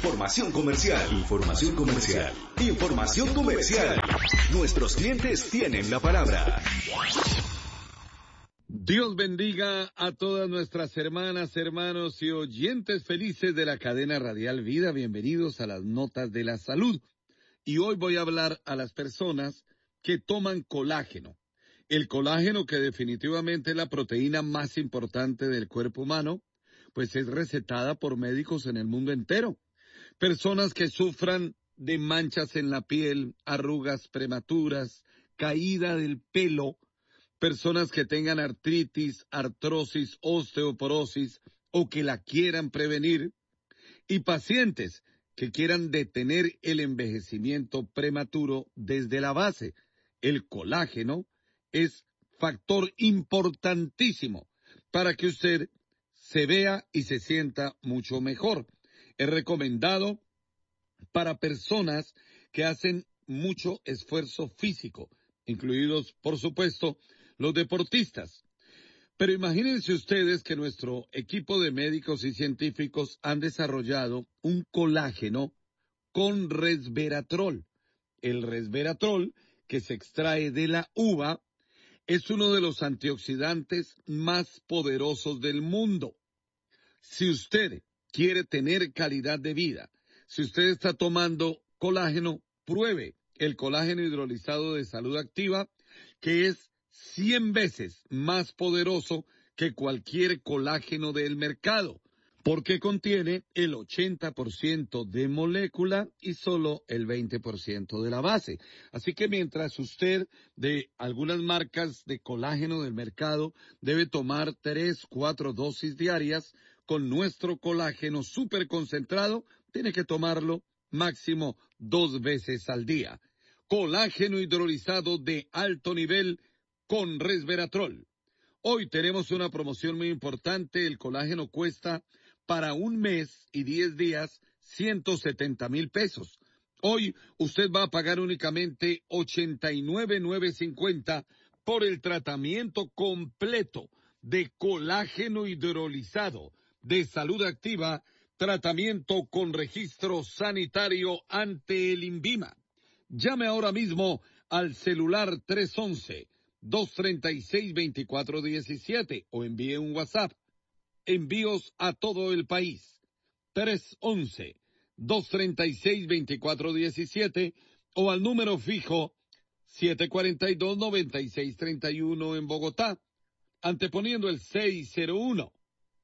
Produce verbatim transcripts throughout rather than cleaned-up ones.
Información comercial. Información comercial. Información comercial. Nuestros clientes tienen la palabra. Dios bendiga a todas nuestras hermanas, hermanos y oyentes felices de la cadena radial Vida. Bienvenidos a las notas de la salud. Y hoy voy a hablar a las personas que toman colágeno. El colágeno, que definitivamente es la proteína más importante del cuerpo humano, pues es recetada por médicos en el mundo entero. Personas que sufran de manchas en la piel, arrugas prematuras, caída del pelo, personas que tengan artritis, artrosis, osteoporosis o que la quieran prevenir, y pacientes que quieran detener el envejecimiento prematuro desde la base. El colágeno es factor importantísimo para que usted se vea y se sienta mucho mejor. Es recomendado para personas que hacen mucho esfuerzo físico, incluidos, por supuesto, los deportistas. Pero imagínense ustedes que nuestro equipo de médicos y científicos han desarrollado un colágeno con resveratrol. El resveratrol, que se extrae de la uva, es uno de los antioxidantes más poderosos del mundo. Si usted quiere tener calidad de vida, si usted está tomando colágeno, pruebe el colágeno hidrolizado de Salud Activa, que es cien veces más poderoso que cualquier colágeno del mercado, porque contiene el ochenta por ciento de molécula y solo el veinte por ciento de la base. Así que mientras usted de algunas marcas de colágeno del mercado debe tomar tres, cuatro dosis diarias, con nuestro colágeno súper concentrado, tiene que tomarlo máximo dos veces al día. Colágeno hidrolizado de alto nivel con resveratrol. Hoy tenemos una promoción muy importante. El colágeno cuesta para un mes y diez días ciento setenta mil pesos. Hoy usted va a pagar únicamente ochenta y nueve mil novecientos cincuenta por el tratamiento completo de colágeno hidrolizado de Salud Activa, tratamiento con registro sanitario ante el INVIMA. Llame ahora mismo al celular tres once, dos treinta y seis, veinticuatro diecisiete o envíe un WhatsApp. Envíos a todo el país. tres once, dos treinta y seis, veinticuatro diecisiete o al número fijo siete cuarenta y dos, noventa y seis treinta y uno en Bogotá, anteponiendo el seis cero uno.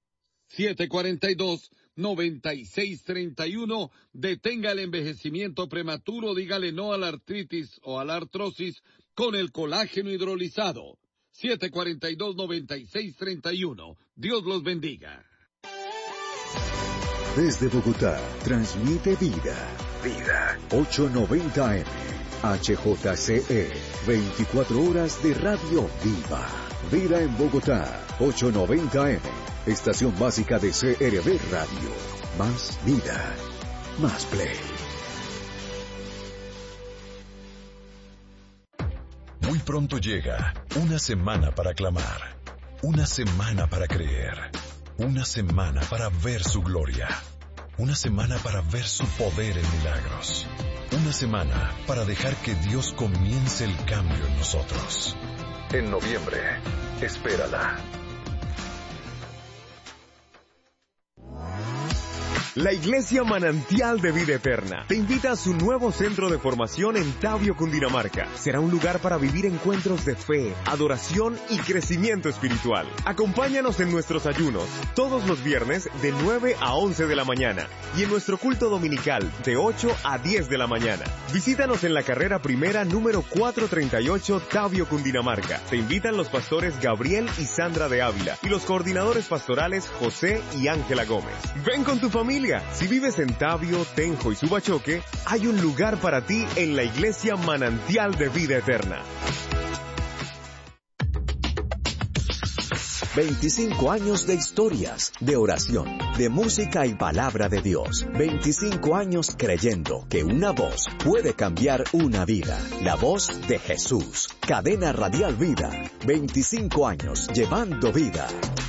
siete cuarenta y dos, noventa y seis treinta y uno, detenga el envejecimiento prematuro, dígale no a la artritis o a la artrosis con el colágeno hidrolizado. siete cuarenta y dos, noventa y seis treinta y uno. Dios los bendiga. Desde Bogotá, transmite Vida. Vida. ochocientos noventa A M. H J C E. veinticuatro horas de radio viva. Vida en Bogotá. ochocientos noventa A M. Estación básica de C R V Radio. Más vida. Más play. Muy pronto llega una semana para clamar, una semana para creer, una semana para ver su gloria, una semana para ver su poder en milagros, una semana para dejar que Dios comience el cambio en nosotros. En noviembre, espérala. La Iglesia Manantial de Vida Eterna te invita a su nuevo centro de formación en Tabio, Cundinamarca. Será un lugar para vivir encuentros de fe, adoración y crecimiento espiritual. Acompáñanos en nuestros ayunos todos los viernes de nueve a once de la mañana y en nuestro culto dominical de ocho a diez de la mañana. Visítanos en la carrera primera número cuatrocientos treinta y ocho, Tabio, Cundinamarca. Te invitan los pastores Gabriel y Sandra de Ávila y los coordinadores pastorales José y Ángela Gómez. Ven con tu familia. Si vives en Tabio, Tenjo y Subachoque, hay un lugar para ti en la Iglesia Manantial de Vida Eterna. veinticinco años de historias, de oración, de música y palabra de Dios. veinticinco años creyendo que una voz puede cambiar una vida. La voz de Jesús. Cadena Radial Vida. veinticinco años llevando vida.